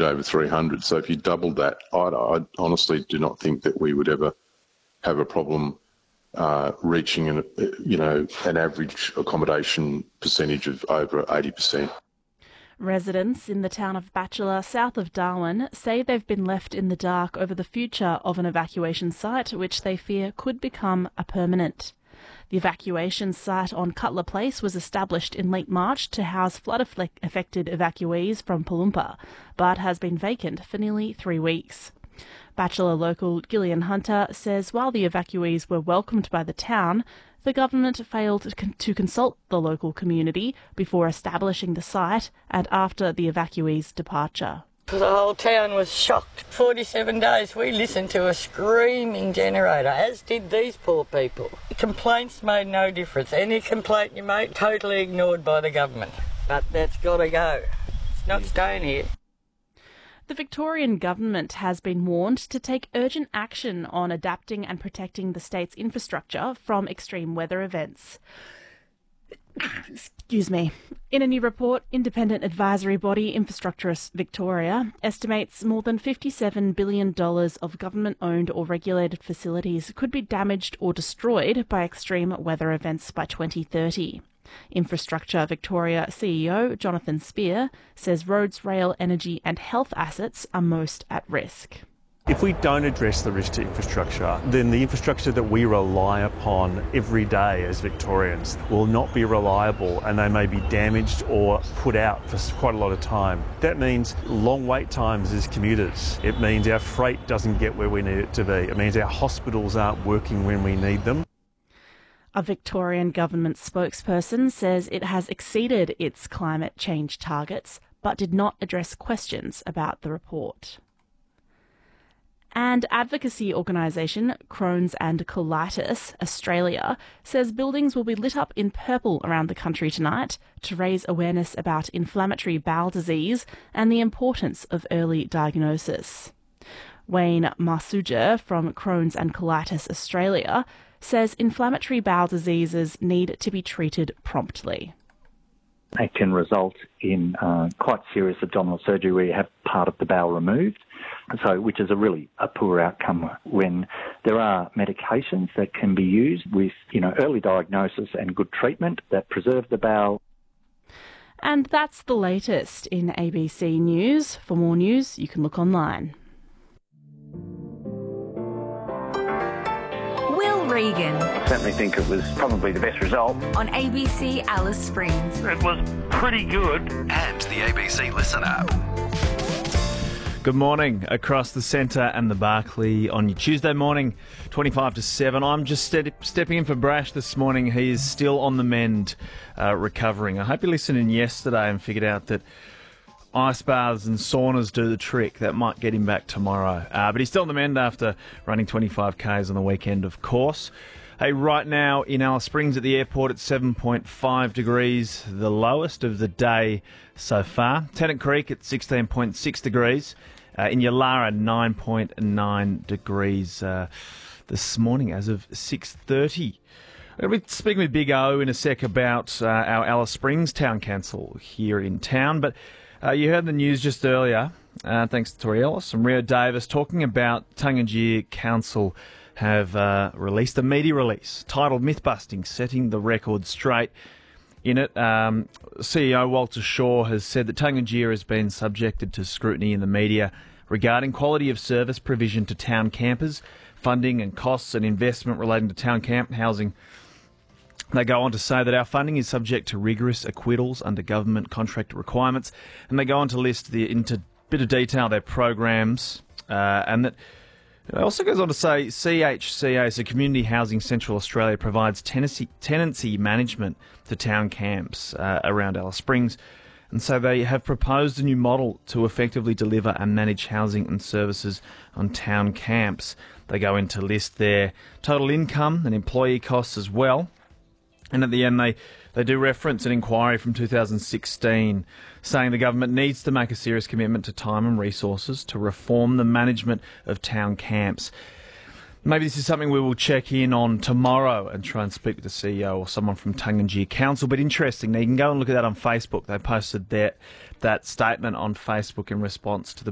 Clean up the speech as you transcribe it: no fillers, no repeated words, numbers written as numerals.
bit over 300. So if you doubled that, I honestly do not think that we would ever have a problem reaching an average accommodation percentage of over 80%. Residents in the town of Batchelor, south of Darwin, say they've been left in the dark over the future of an evacuation site which they fear could become a permanent. The evacuation site on Cutler Place was established in late March to house flood-affected evacuees from Palumpa, but has been vacant for nearly 3 weeks. Batchelor local Gillian Hunter says while the evacuees were welcomed by the town, the government failed to consult the local community before establishing the site and after the evacuees' departure. The whole town was shocked. 47 days we listened to a screaming generator, as did these poor people. Complaints made no difference. Any complaint you make, totally ignored by the government. But that's got to go. It's not staying here. The Victorian government has been warned to take urgent action on adapting and protecting the state's infrastructure from extreme weather events. Excuse me. In a new report, independent advisory body Infrastructurist Victoria estimates more than $57 billion of government-owned or regulated facilities could be damaged or destroyed by extreme weather events by 2030. Infrastructure Victoria CEO Jonathan Spear says roads, rail, energy and health assets are most at risk. If we don't address the risk to infrastructure, then the infrastructure that we rely upon every day as Victorians will not be reliable, and they may be damaged or put out for quite a lot of time. That means long wait times as commuters. It means our freight doesn't get where we need it to be. It means our hospitals aren't working when we need them. A Victorian government spokesperson says it has exceeded its climate change targets, but did not address questions about the report. And advocacy organisation Crohn's and Colitis Australia says buildings will be lit up in purple around the country tonight to raise awareness about inflammatory bowel disease and the importance of early diagnosis. Wayne Masuja from Crohn's and Colitis Australia says inflammatory bowel diseases need to be treated promptly. It can result in quite serious abdominal surgery where you have part of the bowel removed, which is a poor outcome when there are medications that can be used with early diagnosis and good treatment that preserve the bowel. And that's the latest in ABC News. For more news, you can look online. Regan. I certainly think it was probably the best result. On ABC Alice Springs. It was pretty good. And the ABC Listen app. Good morning across the centre and the Barclay on your Tuesday morning, 25 to 7. I'm just stepping in for Brash this morning. He is still on the mend, recovering. I hope you listened in yesterday and figured out that ice baths and saunas do the trick. That might get him back tomorrow. But he's still on the mend after running 25Ks on the weekend, of course. Hey, right now in Alice Springs at the airport, it's 7.5 degrees, the lowest of the day so far. Tennant Creek at 16.6 degrees. In Yulara, 9.9 degrees this morning as of 6:30. We'll be speaking with Big O in a sec about our Alice Springs Town Council here in town, but you heard the news just earlier, thanks to Tori Ellis and Rio Davis, talking about Tungadjir Council have released a media release titled Mythbusting, Setting the Record Straight. In it, CEO Walter Shaw has said that Tungadjir has been subjected to scrutiny in the media regarding quality of service provision to town campers, funding and costs and investment relating to town camp housing. They go on to say that our funding is subject to rigorous acquittals under government contract requirements, and they go on to list into a bit of detail their programs, and that it also goes on to say CHCA, so Community Housing Central Australia, provides tenancy management to town camps around Alice Springs, and so they have proposed a new model to effectively deliver and manage housing and services on town camps. They go into list their total income and employee costs as well. And at the end, they do reference an inquiry from 2016 saying the government needs to make a serious commitment to time and resources to reform the management of town camps. Maybe this is something we will check in on tomorrow and try and speak with the CEO or someone from Tungadjir Council. But interesting, now you can go and look at that on Facebook. They posted that statement on Facebook in response to the